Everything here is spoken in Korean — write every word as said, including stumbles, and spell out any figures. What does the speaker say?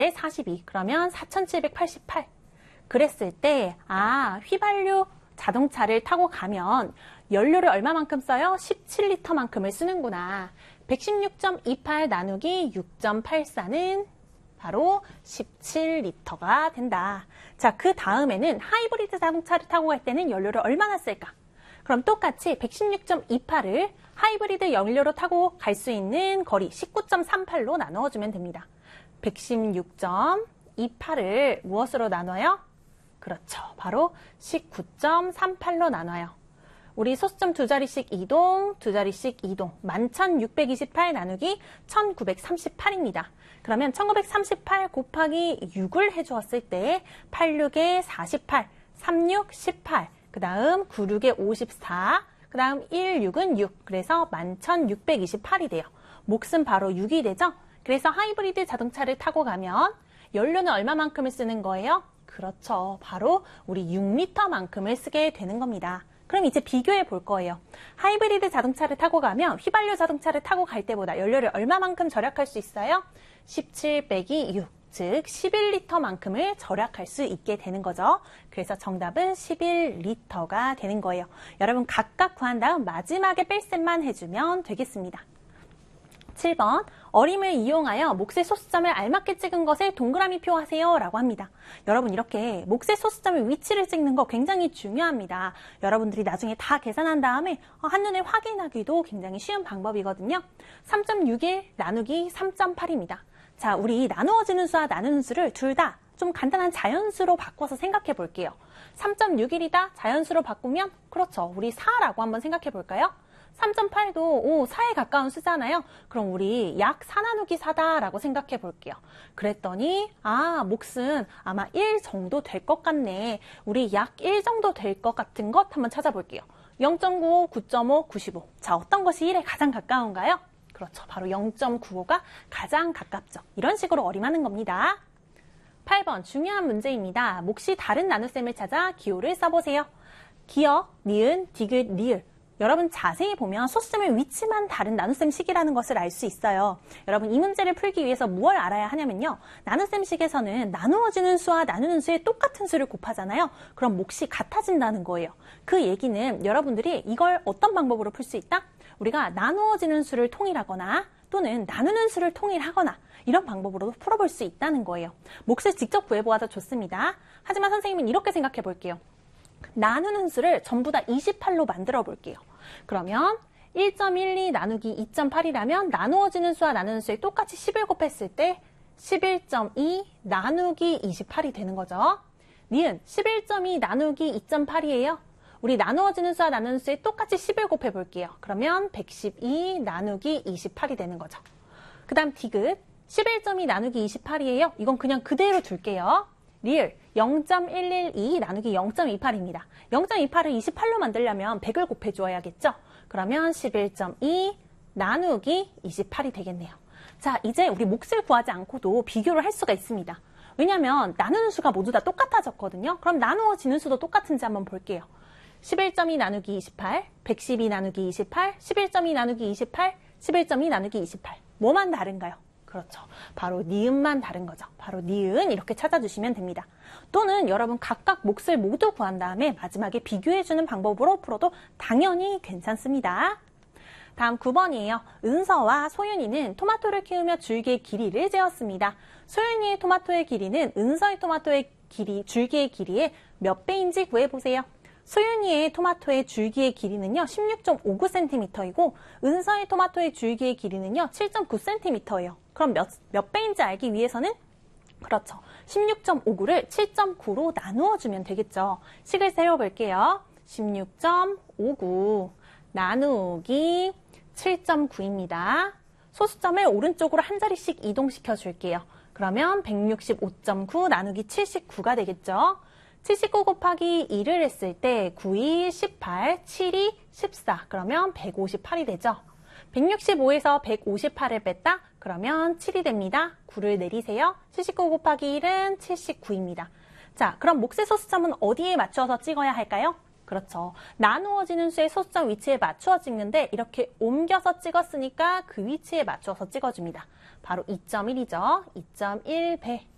사십이, 그러면 사천칠백팔십팔. 그랬을 때, 아, 휘발유 자동차를 타고 가면 연료를 얼마만큼 써요? 십칠 리터만큼을 쓰는구나. 백십육 점 이팔 나누기 육 점 팔사는 바로 십칠 리터가 된다. 자, 그 다음에는 하이브리드 자동차를 타고 갈 때는 연료를 얼마나 쓸까? 그럼 똑같이 백십육 점 이팔을 하이브리드 연료로 타고 갈 수 있는 거리 십구 점 삼팔로 나누어주면 됩니다. 백십육 점 이팔을 무엇으로 나눠요? 그렇죠. 바로 십구 점 삼팔로 나눠요. 우리 소수점 두 자리씩 이동, 두 자리씩 이동. 만 천육백이십팔 나누기 천구백삼십팔입니다. 그러면 천구백삼십팔 곱하기 육을 해주었을 때 팔십육에 사십팔, 삼십육, 십팔, 그 다음 구십육에 오십사, 그 다음 십육은 육. 그래서 만 천육백이십팔이 돼요. 몫은 바로 육이 되죠? 그래서 하이브리드 자동차를 타고 가면 연료는 얼마만큼을 쓰는 거예요? 그렇죠. 바로 우리 육 리터만큼을 쓰게 되는 겁니다. 그럼 이제 비교해 볼 거예요. 하이브리드 자동차를 타고 가면 휘발유 자동차를 타고 갈 때보다 연료를 얼마만큼 절약할 수 있어요? 십칠 빼기 육, 즉 십일 리터만큼을 절약할 수 있게 되는 거죠. 그래서 정답은 십일 리터가 되는 거예요. 여러분 각각 구한 다음 마지막에 뺄셈만 해주면 되겠습니다. 칠 번, 어림을 이용하여 몫의 소수점을 알맞게 찍은 것을 동그라미 표하세요 라고 합니다. 여러분 이렇게 몫의 소수점의 위치를 찍는 거 굉장히 중요합니다. 여러분들이 나중에 다 계산한 다음에 한눈에 확인하기도 굉장히 쉬운 방법이거든요. 삼 점 육일 나누기 삼 점 팔입니다. 자, 우리 나누어지는 수와 나누는 수를 둘 다 좀 간단한 자연수로 바꿔서 생각해 볼게요. 삼 점 육일이다 자연수로 바꾸면 그렇죠. 우리 사라고 한번 생각해 볼까요? 삼 점 팔도 오, 사에 가까운 수잖아요. 그럼 우리 약 사 나누기 사다라고 생각해 볼게요. 그랬더니 아, 몫은 아마 일 정도 될 것 같네. 우리 약 일 정도 될 것 같은 것 한번 찾아볼게요. 영 점 구오, 구 점 오, 구십오. 자, 어떤 것이 일에 가장 가까운가요? 그렇죠. 바로 영 점 구오가 가장 가깝죠. 이런 식으로 어림하는 겁니다. 팔 번 중요한 문제입니다. 몫이 다른 나눗셈을 찾아 기호를 써보세요. 기역, 니은, 디귿, 리을. 여러분 자세히 보면 소수점의 위치만 다른 나눗셈식이라는 것을 알 수 있어요. 여러분 이 문제를 풀기 위해서 무엇을 알아야 하냐면요. 나눗셈식에서는 나누어지는 수와 나누는 수의 똑같은 수를 곱하잖아요. 그럼 몫이 같아진다는 거예요. 그 얘기는 여러분들이 이걸 어떤 방법으로 풀 수 있다? 우리가 나누어지는 수를 통일하거나 또는 나누는 수를 통일하거나 이런 방법으로도 풀어볼 수 있다는 거예요. 몫을 직접 구해보아도 좋습니다. 하지만 선생님은 이렇게 생각해 볼게요. 나누는 수를 전부 다 이십팔로 만들어 볼게요. 그러면 일 점 일이 나누기 이 점 팔이라면 나누어지는 수와 나누는 수에 똑같이 십을 곱했을 때 십일 점 이 나누기 이십팔이 되는 거죠. 니은 십일 점 이 나누기 이 점 팔이에요. 우리 나누어지는 수와 나누는 수에 똑같이 십을 곱해 볼게요. 그러면 백십이 나누기 이십팔이 되는 거죠. 그 다음 디귿 십일 점 이 나누기 이십팔이에요. 이건 그냥 그대로 둘게요. 리을 영 점 일일이 나누기 영 점 이팔입니다. 영 점 이팔을 이십팔로 만들려면 백을 곱해줘야겠죠? 그러면 십일 점 이 나누기 이십팔이 되겠네요. 자, 이제 우리 몫을 구하지 않고도 비교를 할 수가 있습니다. 왜냐하면 나누는 수가 모두 다 똑같아졌거든요. 그럼 나누어지는 수도 똑같은지 한번 볼게요. 십일 점 이 나누기 이십팔, 백십이 나누기 이십팔, 십일 점 이 나누기 이십팔, 십일 점 이 나누기 이십팔. 뭐만 다른가요? 그렇죠. 바로 니은만 다른 거죠. 바로 니은 이렇게 찾아주시면 됩니다. 또는 여러분 각각 몫을 모두 구한 다음에 마지막에 비교해주는 방법으로 풀어도 당연히 괜찮습니다. 다음 구 번이에요. 은서와 소윤이는 토마토를 키우며 줄기의 길이를 재었습니다. 소윤이의 토마토의 길이는 은서의 토마토의 길이, 줄기의 길이의 몇 배인지 구해보세요. 소윤이의 토마토의 줄기의 길이는요 십육 점 오구 센티미터이고 은서의 토마토의 줄기의 길이는요 칠 점 구 센티미터예요. 그럼 몇, 몇 배인지 알기 위해서는 그렇죠. 십육 점 오구를 칠 점 구로 나누어 주면 되겠죠. 식을 세워볼게요. 십육 점 오구 나누기 칠 점 구입니다. 소수점을 오른쪽으로 한 자리씩 이동시켜 줄게요. 그러면 백육십오 점 구 나누기 칠십구가 되겠죠. 칠십구 곱하기 이를 했을 때 구이 십팔, 칠이 십사, 그러면 백오십팔이 되죠. 백육십오에서 백오십팔을 뺐다? 그러면 칠이 됩니다. 구를 내리세요. 칠십구 곱하기 일은 칠십구입니다. 자, 그럼 몫의 소수점은 어디에 맞춰서 찍어야 할까요? 그렇죠. 나누어지는 수의 소수점 위치에 맞추어 찍는데 이렇게 옮겨서 찍었으니까 그 위치에 맞춰서 찍어줍니다. 바로 이 점 일이죠. 이 점 일 배.